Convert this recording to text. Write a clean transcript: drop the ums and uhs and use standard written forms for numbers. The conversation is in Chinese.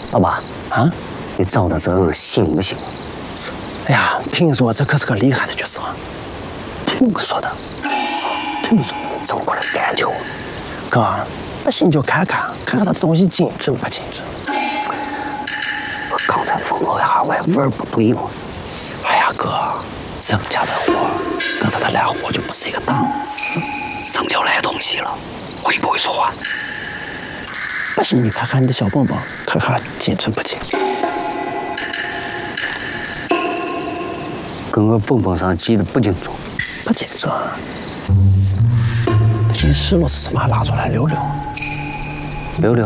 老爸啊， 你找的这行不行？ 哎呀，听说这可是个厉害的角色。 听说的，听说找过来干球。 哥，那行就看看他东西精准不精准。 我刚才风头一下，我味儿不对嘛。 哎呀，哥，人家的货跟咱的烂货就不是一个档次。 什么叫烂东西了？会不会说话？ 那行，你看看你的小蹦蹦，看看精准不精准？ 跟我蹦蹦上记得不精准。 不精准。那行，石螺是什么？拿出来溜溜。 溜溜。